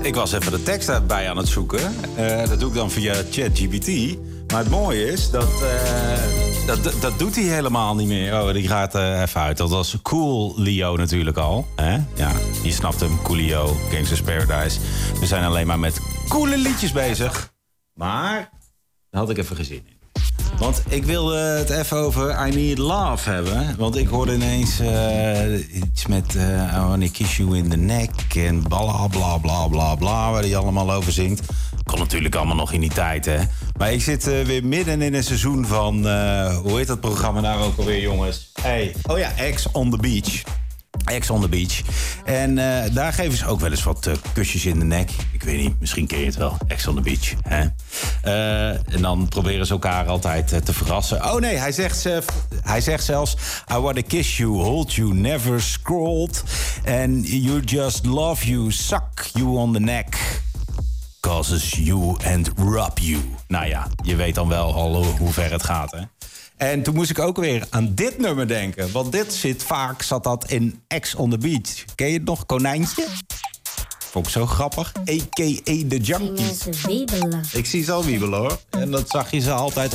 Ik was even de tekst erbij aan het zoeken. Dat doe ik dan via ChatGPT. Maar het mooie is dat doet hij helemaal niet meer. Oh, die gaat even uit. Dat was Coolio natuurlijk al. Hè? Ja, je snapt hem. Coolio, Gangsta's Paradise. We zijn alleen maar met coole liedjes bezig. Maar daar had ik even geen zin in. Want ik wilde het even over I Need Love hebben. Want ik hoorde ineens iets met I Wanna Kiss You in the Neck en bla bla bla bla bla, waar hij allemaal over zingt. Kon natuurlijk allemaal nog in die tijd, hè. Maar ik zit weer midden in een seizoen van, hoe heet dat programma nou ook alweer, jongens? Hey. Oh ja, Ex on the Beach. Ex on the Beach. En daar geven ze ook wel eens wat kusjes in de nek. Ik weet niet, misschien ken je het wel. Ex on the Beach. Hè? En dan proberen ze elkaar altijd te verrassen. Oh nee, hij zegt zelfs... I wanna kiss you, hold you, never scrolled. And you just love you, suck you on the neck. Causes you and rub you. Nou ja, je weet dan wel al hoe ver het gaat, hè. En toen moest ik ook weer aan dit nummer denken. Want zat dat in Ex on the Beach. Ken je het nog? Konijntje? Vond ik zo grappig. A.k.a. The Junkies. Ik zie ze al wiebelen, hoor. En dat zag je ze altijd